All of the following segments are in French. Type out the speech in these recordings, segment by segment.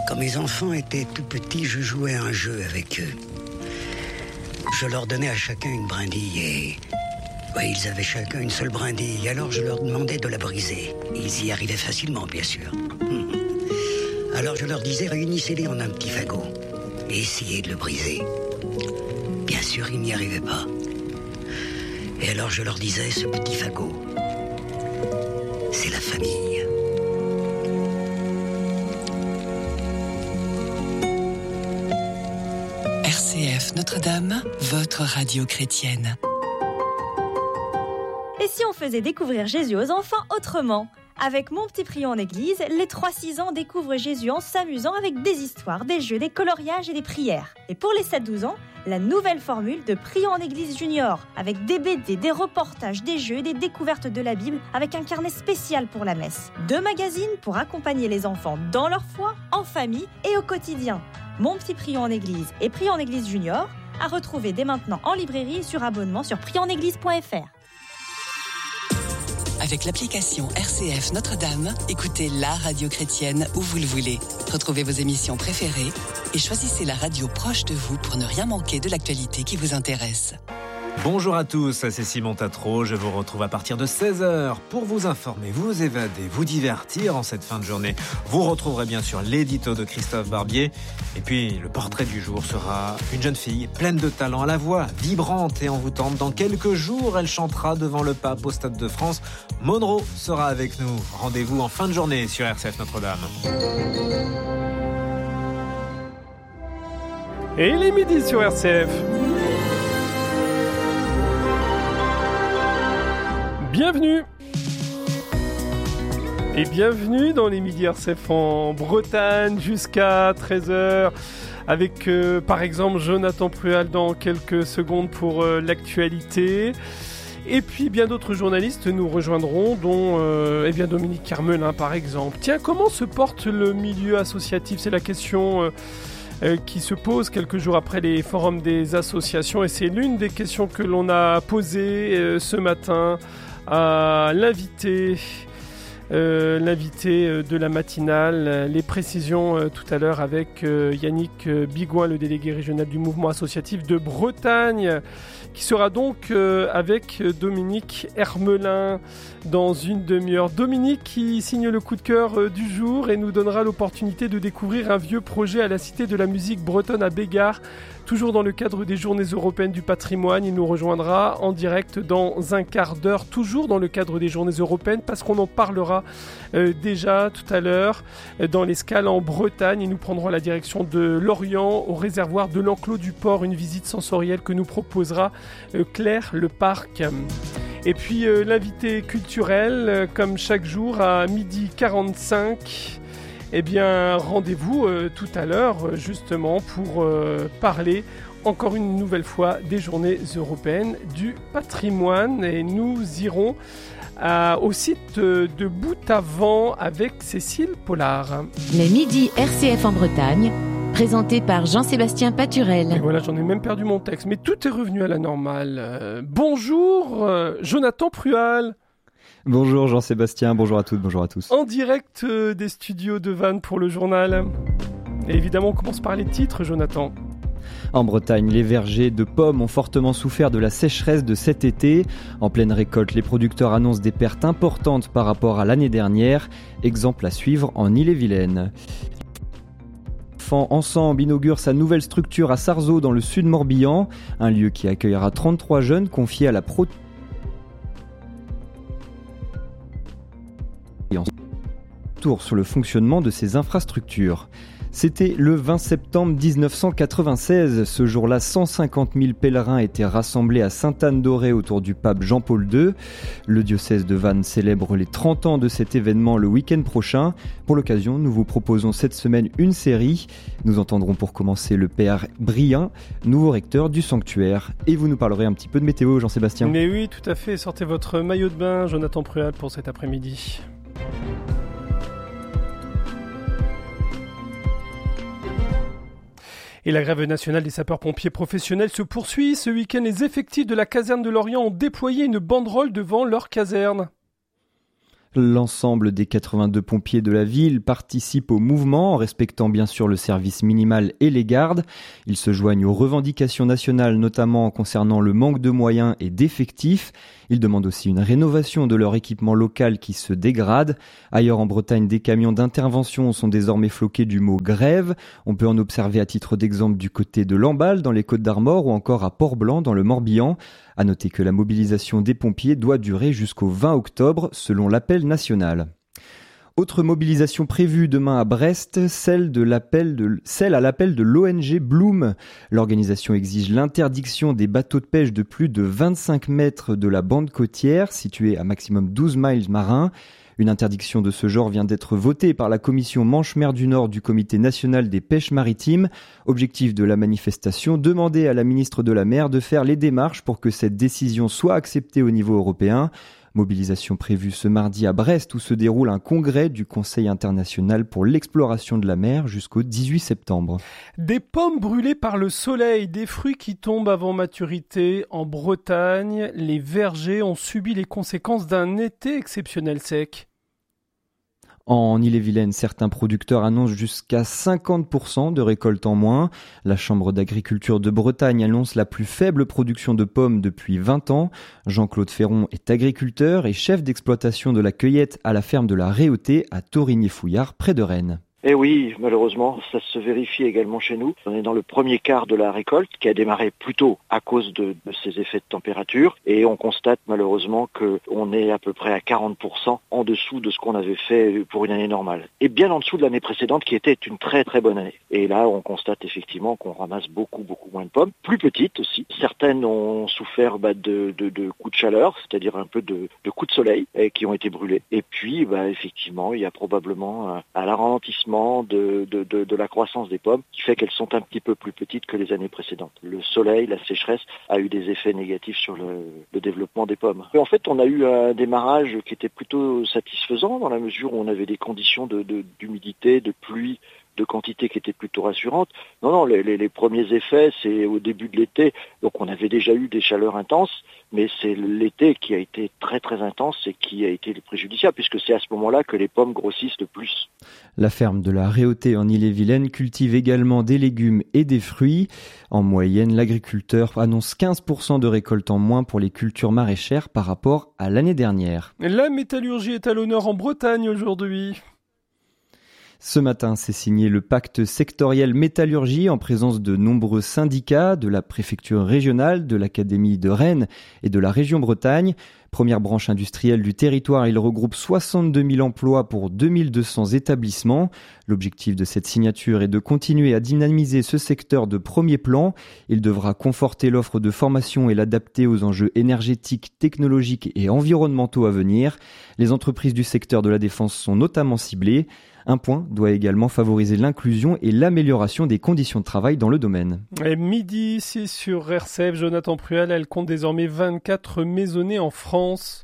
Quand mes enfants étaient tout petits, je jouais à un jeu avec eux. Je leur donnais à chacun une brindille et... Oui, ils avaient chacun une seule brindille, alors je leur demandais de la briser. Ils y arrivaient facilement, bien sûr. Alors je leur disais, réunissez-les en un petit fagot et essayez de le briser. Bien sûr, ils n'y arrivaient pas. Et alors je leur disais, ce petit fagot, c'est la famille. RCF Notre-Dame, votre radio chrétienne. Et si on faisait découvrir Jésus aux enfants autrement ? Avec Mon Petit Prion en Église, les 3-6 ans découvrent Jésus en s'amusant avec des histoires, des jeux, des coloriages et des prières. Et pour les 7-12 ans, la nouvelle formule de Prion en Église Junior, avec des BD, des reportages, des jeux et des découvertes de la Bible, avec un carnet spécial pour la messe. 2 magazines pour accompagner les enfants dans leur foi, en famille et au quotidien. Mon Petit Prion en Église et Prion en Église Junior, à retrouver dès maintenant en librairie et sur abonnement sur prionenéglise.fr. Avec l'application RCF Notre-Dame, écoutez la radio chrétienne où vous le voulez. Retrouvez vos émissions préférées et choisissez la radio proche de vous pour ne rien manquer de l'actualité qui vous intéresse. Bonjour à tous, c'est Simon Tatro. Je vous retrouve à partir de 16h pour vous informer, vous évader, vous divertir en cette fin de journée. Vous retrouverez bien sûr l'édito de Christophe Barbier. Et puis, le portrait du jour sera une jeune fille pleine de talent, à la voix vibrante et envoûtante. Dans quelques jours, elle chantera devant le pape au Stade de France. Monroe sera avec nous. Rendez-vous en fin de journée sur RCF Notre-Dame. Et il est midi sur RCF. Bienvenue et bienvenue dans les Midis RCF en Bretagne jusqu'à 13h avec par exemple Jonathan Prual dans quelques secondes pour l'actualité. Et puis bien d'autres journalistes nous rejoindront, dont Dominique Carmelin par exemple. Tiens, comment se porte le milieu associatif ? C'est la question qui se pose quelques jours après les forums des associations. Et c'est l'une des questions que l'on a posées ce matin à l'invité de la matinale. Les précisions tout à l'heure avec Yannick Bigouin, le délégué régional du mouvement associatif de Bretagne, qui sera donc avec Dominique Hermelin dans une demi-heure. Dominique qui signe le coup de cœur du jour et nous donnera l'opportunité de découvrir un vieux projet à la Cité de la musique bretonne à Bégard, toujours dans le cadre des Journées européennes du patrimoine. Il nous rejoindra en direct dans un quart d'heure, toujours dans le cadre des Journées européennes, parce qu'on en parlera déjà tout à l'heure dans l'escale en Bretagne. Et nous prendrons la direction de Lorient, au réservoir de l'Enclos du Port, une visite sensorielle que nous proposera Claire Le Parc. Et puis l'invité culturel, comme chaque jour à 12h45. Eh bien, rendez-vous tout à l'heure, justement, pour parler encore une nouvelle fois des Journées européennes du patrimoine. Et nous irons au site de Boutavant avec Cécile Pollard. Les Midis RCF en Bretagne, présenté par Jean-Sébastien Paturel. Et voilà, j'en ai même perdu mon texte, mais tout est revenu à la normale. Bonjour, Jonathan Prual. Bonjour Jean-Sébastien, bonjour à toutes, bonjour à tous. En direct des studios de Vannes pour le journal. Et évidemment, on commence par les titres, Jonathan. En Bretagne, les vergers de pommes ont fortement souffert de la sécheresse de cet été. En pleine récolte, les producteurs annoncent des pertes importantes par rapport à l'année dernière. Exemple à suivre en Ille-et-Vilaine. Ensemble inaugure sa nouvelle structure à Sarzeau dans le sud Morbihan, un lieu qui accueillera 33 jeunes confiés à la tour sur le fonctionnement de ces infrastructures. C'était le 20 septembre 1996. Ce jour-là, 150 000 pèlerins étaient rassemblés à Sainte-Anne-d'Auray autour du pape Jean-Paul II. Le diocèse de Vannes célèbre les 30 ans de cet événement le week-end prochain. Pour l'occasion, nous vous proposons cette semaine une série. Nous entendrons pour commencer le père Brien, nouveau recteur du sanctuaire. Et vous nous parlerez un petit peu de météo, Jean-Sébastien. Mais oui, tout à fait. Sortez votre maillot de bain, Jonathan Prual, pour cet après-midi. Et la grève nationale des sapeurs-pompiers professionnels se poursuit. Ce week-end, les effectifs de la caserne de Lorient ont déployé une banderole devant leur caserne. L'ensemble des 82 pompiers de la ville participent au mouvement en respectant bien sûr le service minimal et les gardes. Ils se joignent aux revendications nationales, notamment concernant le manque de moyens et d'effectifs. Ils demandent aussi une rénovation de leur équipement local qui se dégrade. Ailleurs en Bretagne, des camions d'intervention sont désormais floqués du mot grève. On peut en observer à titre d'exemple du côté de Lamballe dans les Côtes-d'Armor ou encore à Port-Blanc dans le Morbihan. À noter que la mobilisation des pompiers doit durer jusqu'au 20 octobre selon l'appel national. Autre mobilisation prévue demain à Brest, celle à l'appel de l'ONG Bloom. L'organisation exige l'interdiction des bateaux de pêche de plus de 25 mètres de la bande côtière, située à maximum 12 miles marins. Une interdiction de ce genre vient d'être votée par la commission Manche-Mer du Nord du Comité national des pêches maritimes. Objectif de la manifestation, demander à la ministre de la Mer de faire les démarches pour que cette décision soit acceptée au niveau européen. Mobilisation prévue ce mardi à Brest où se déroule un congrès du Conseil international pour l'exploration de la mer jusqu'au 18 septembre. Des pommes brûlées par le soleil, des fruits qui tombent avant maturité. En Bretagne, les vergers ont subi les conséquences d'un été exceptionnel sec. En Ille-et-Vilaine, certains producteurs annoncent jusqu'à 50% de récolte en moins. La Chambre d'agriculture de Bretagne annonce la plus faible production de pommes depuis 20 ans. Jean-Claude Ferron est agriculteur et chef d'exploitation de la cueillette à la ferme de la Réauté à Torigné-Fouillard, près de Rennes. Eh oui, malheureusement, ça se vérifie également chez nous. On est dans le premier quart de la récolte qui a démarré plus tôt à cause de ces effets de température et on constate malheureusement qu'on est à peu près à 40% en dessous de ce qu'on avait fait pour une année normale. Et bien en dessous de l'année précédente qui était une très très bonne année. Et là, on constate effectivement qu'on ramasse beaucoup moins de pommes, plus petites aussi. Certaines ont souffert de coups de chaleur, c'est-à-dire un peu de coups de soleil qui ont été brûlés. Et puis, effectivement, il y a probablement un ralentissement de la croissance des pommes qui fait qu'elles sont un petit peu plus petites que les années précédentes. Le soleil, la sécheresse a eu des effets négatifs sur le développement des pommes. Et en fait, on a eu un démarrage qui était plutôt satisfaisant dans la mesure où on avait des conditions d'humidité, de pluie, de quantité qui étaient plutôt rassurantes. Non, les premiers effets, c'est au début de l'été. Donc on avait déjà eu des chaleurs intenses, mais c'est l'été qui a été très très intense et qui a été le préjudiciable, puisque c'est à ce moment-là que les pommes grossissent le plus. La ferme de la Réauté en Ille-et-Vilaine cultive également des légumes et des fruits. En moyenne, l'agriculteur annonce 15% de récolte en moins pour les cultures maraîchères par rapport à l'année dernière. La métallurgie est à l'honneur en Bretagne aujourd'hui. Ce matin, c'est signé le pacte sectoriel métallurgie en présence de nombreux syndicats, de la préfecture régionale, de l'Académie de Rennes et de la région Bretagne. Première branche industrielle du territoire, il regroupe 62 000 emplois pour 2200 établissements. L'objectif de cette signature est de continuer à dynamiser ce secteur de premier plan. Il devra conforter l'offre de formation et l'adapter aux enjeux énergétiques, technologiques et environnementaux à venir. Les entreprises du secteur de la défense sont notamment ciblées. Un point doit également favoriser l'inclusion et l'amélioration des conditions de travail dans le domaine. Et midi, ici sur RCF, Jonathan Prual, elle compte désormais 24 maisonnées en France.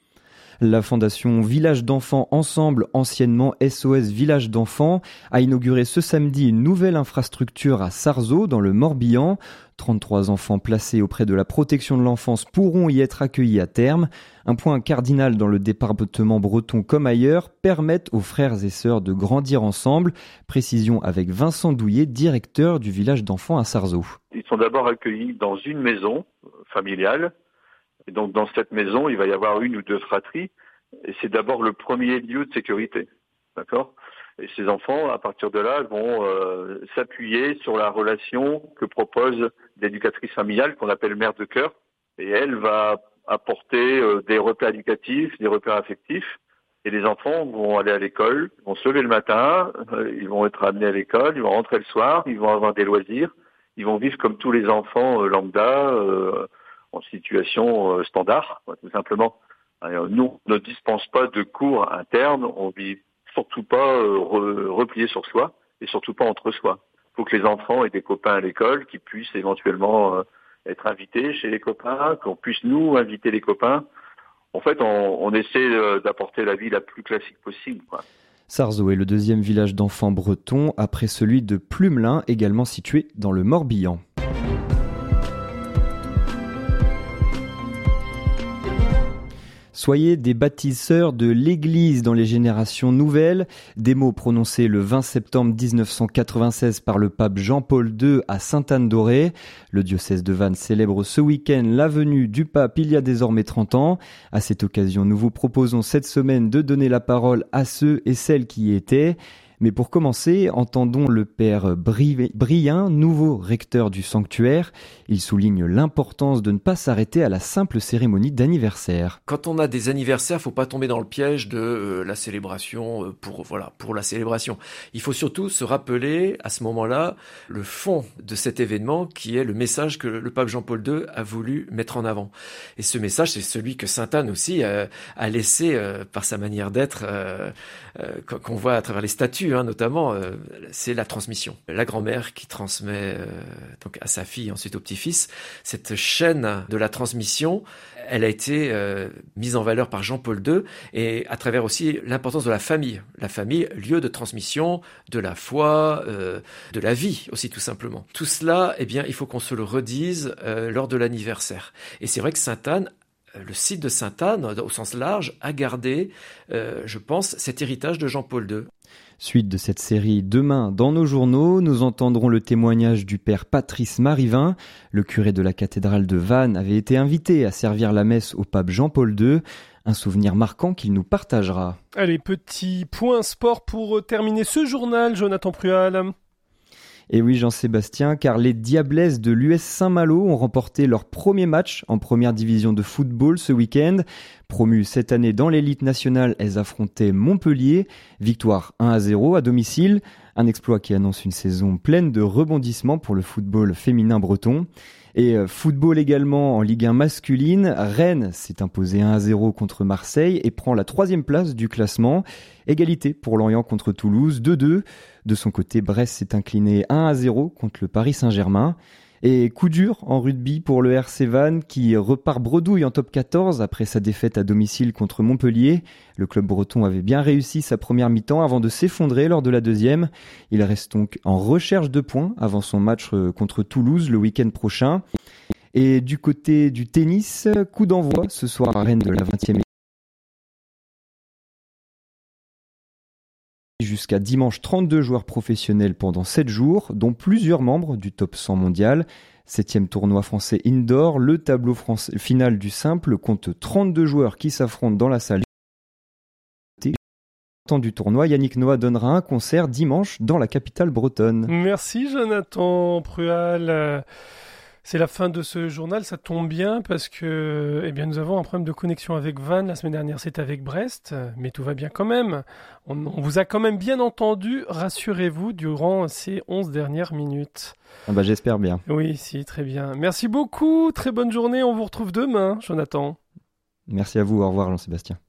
La fondation Village d'enfants Ensemble, anciennement SOS Village d'enfants, a inauguré ce samedi une nouvelle infrastructure à Sarzeau, dans le Morbihan. 33 enfants placés auprès de la protection de l'enfance pourront y être accueillis à terme. Un point cardinal dans le département breton comme ailleurs, permettre aux frères et sœurs de grandir ensemble. Précision avec Vincent Douillet, directeur du Village d'enfants à Sarzeau. Ils sont d'abord accueillis dans une maison familiale. Et donc dans cette maison, il va y avoir une ou deux fratries. Et c'est d'abord le premier lieu de sécurité. D'accord ? Et ces enfants, à partir de là, vont s'appuyer sur la relation que propose l'éducatrice familiale qu'on appelle mère de cœur. Et elle va apporter des repères éducatifs, des repères affectifs. Et les enfants vont aller à l'école, vont se lever le matin, ils vont être amenés à l'école, ils vont rentrer le soir, ils vont avoir des loisirs, ils vont vivre comme tous les enfants lambda, en situation standard, tout simplement. Alors, nous, on ne dispense pas de cours internes, on vit surtout pas replié sur soi et surtout pas entre soi. Il faut que les enfants aient des copains à l'école, qui puissent éventuellement être invités chez les copains, qu'on puisse nous inviter les copains. En fait, on essaie d'apporter la vie la plus classique possible, quoi. Sarzeau est le deuxième village d'enfants bretons, après celui de Plumelin, également situé dans le Morbihan. Soyez des bâtisseurs de l'Église dans les générations nouvelles, des mots prononcés le 20 septembre 1996 par le pape Jean-Paul II à Sainte-Anne-d'Auray. Le diocèse de Vannes célèbre ce week-end la venue du pape il y a désormais 30 ans. À cette occasion, nous vous proposons cette semaine de donner la parole à ceux et celles qui y étaient. Mais pour commencer, entendons le père Brien, nouveau recteur du sanctuaire. Il souligne l'importance de ne pas s'arrêter à la simple cérémonie d'anniversaire. Quand on a des anniversaires, faut pas tomber dans le piège de la célébration pour la célébration. Il faut surtout se rappeler à ce moment-là le fond de cet événement qui est le message que le pape Jean-Paul II a voulu mettre en avant. Et ce message, c'est celui que sainte Anne aussi a laissé par sa manière d'être, qu'on voit à travers les statues. Notamment, c'est la transmission. La grand-mère qui transmet donc à sa fille, ensuite au petit-fils. Cette chaîne de la transmission, elle a été mise en valeur par Jean-Paul II et à travers aussi l'importance de la famille. La famille, lieu de transmission de la foi, de la vie aussi tout simplement. Tout cela, il faut qu'on se le redise lors de l'anniversaire. Et c'est vrai que Sainte-Anne, le site de Sainte-Anne, au sens large, a gardé, je pense, cet héritage de Jean-Paul II. Suite de cette série, demain, dans nos journaux, nous entendrons le témoignage du père Patrice Marivin. Le curé de la cathédrale de Vannes avait été invité à servir la messe au pape Jean-Paul II. Un souvenir marquant qu'il nous partagera. Allez, petit point sport pour terminer ce journal, Jonathan Prual. Et oui, Jean-Sébastien, car les Diablesses de l'US Saint-Malo ont remporté leur premier match en première division de football ce week-end. Promues cette année dans l'élite nationale, elles affrontaient Montpellier. Victoire 1-0 à domicile. Un exploit qui annonce une saison pleine de rebondissements pour le football féminin breton. Et football également en Ligue 1 masculine, Rennes s'est imposé 1-0 contre Marseille et prend la 3e place du classement. Égalité pour Lorient contre Toulouse, 2-2. De son côté, Brest s'est incliné 1-0 contre le Paris Saint-Germain. Et coup dur en rugby pour le RC Vannes qui repart bredouille en top 14 après sa défaite à domicile contre Montpellier. Le club breton avait bien réussi sa première mi-temps avant de s'effondrer lors de la deuxième. Il reste donc en recherche de points avant son match contre Toulouse le week-end prochain. Et du côté du tennis, coup d'envoi ce soir à Rennes de la 20e jusqu'à dimanche 32 joueurs professionnels pendant 7 jours, dont plusieurs membres du top 100 mondial. 7e tournoi français indoor, le tableau final du simple compte 32 joueurs qui s'affrontent dans la salle. Du tournoi, Yannick Noah donnera un concert dimanche dans la capitale bretonne. Merci Jonathan Prual. C'est la fin de ce journal, ça tombe bien parce que nous avons un problème de connexion avec Vannes. La semaine dernière, c'était avec Brest, mais tout va bien quand même. On vous a quand même bien entendu, rassurez-vous, durant ces 11 dernières minutes. J'espère bien. Oui, si, très bien. Merci beaucoup, très bonne journée, on vous retrouve demain, Jonathan. Merci à vous, au revoir Jean-Sébastien.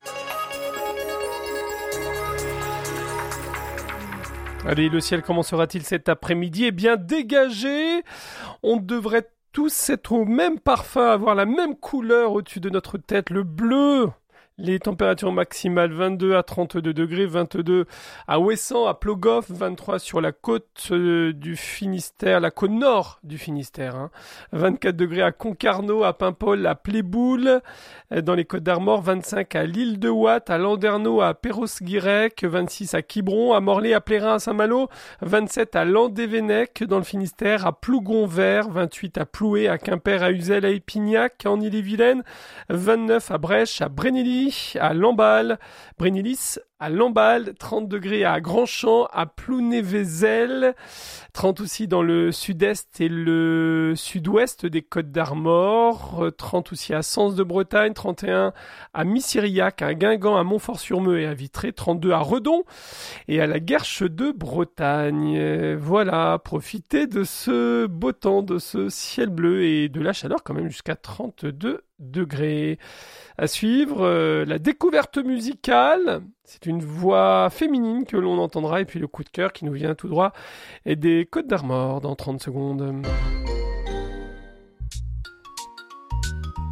Allez, le ciel, comment sera-t-il cet après-midi ? Eh bien, dégagé. On devrait tous être au même parfum, avoir la même couleur au-dessus de notre tête, le bleu. Les températures maximales 22 à 32 degrés, 22 à Ouessant, à Plogoff, 23 sur la côte du Finistère, la côte nord du Finistère, 24 degrés à Concarneau, à Paimpol, à Pléboul, dans les Côtes d'Armor, 25 à l'île de Ouate, à Landerneau, à Perros-Guirec, 26 à Quiberon, à Morlaix, à Plérin, à Saint-Malo, 27 à Landévennec, dans le Finistère, à Plougon-Vert, 28 à Ploué, à Quimper, à Uzel, à Épignac, en Ille-et-Vilaine, 29 à Brèche, à Brénélis, à Lamballe, Brénilis, à Lamballe, 30 degrés à Grandchamp, à Plounévézel, 30 aussi dans le sud-est et le sud-ouest des Côtes d'Armor, 30 aussi à Sens de Bretagne, 31 à Missiriac, à Guingamp, à Montfort-sur-Meux et à Vitré, 32 à Redon et à la Guerche de Bretagne. Voilà, profitez de ce beau temps, de ce ciel bleu et de la chaleur quand même jusqu'à 32 degrés. À suivre, la découverte musicale. C'est une voix féminine que l'on entendra et puis le coup de cœur qui nous vient tout droit et des Côtes d'Armor dans 30 secondes.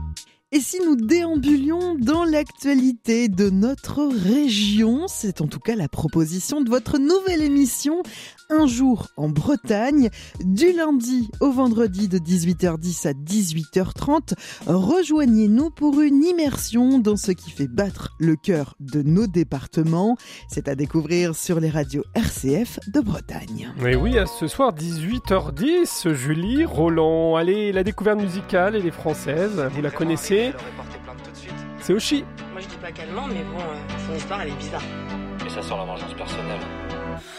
Et si nous déambulions dans l'actualité de notre région, c'est en tout cas la proposition de votre nouvelle émission Un jour en Bretagne, du lundi au vendredi de 18h10 à 18h30. Rejoignez-nous pour une immersion dans ce qui fait battre le cœur de nos départements. C'est à découvrir sur les radios RCF de Bretagne. Mais oui, à ce soir 18h10, Julie, Roland. Allez, la découverte musicale, elle est française, vous la connaissez. C'est Oshi. Moi je dis pas qu'elle ment, mais bon, son histoire elle est bizarre. Mais ça sent la vengeance personnelle.